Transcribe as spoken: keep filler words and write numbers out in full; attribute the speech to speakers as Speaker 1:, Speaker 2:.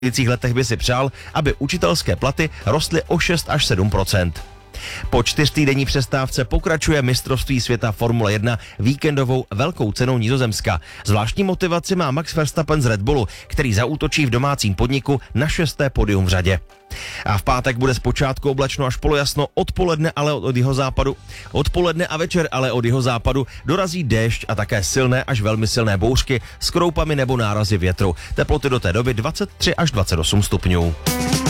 Speaker 1: V letech by si přál, aby učitelské platy rostly o šest až sedm procent. Po čtyřtýdenní přestávce pokračuje mistrovství světa Formule jedna víkendovou velkou cenou Nizozemska. Zvláštní motivaci má Max Verstappen z Red Bullu, který zaútočí v domácím podniku na šesté podium v řadě. A v pátek bude zpočátku oblačno až polojasno, odpoledne ale od jeho západu. Odpoledne a večer ale od jeho západu dorazí déšť a také silné až velmi silné bouřky s kroupami nebo nárazy větru. Teploty do té doby dvacet tři až dvacet osm stupňů.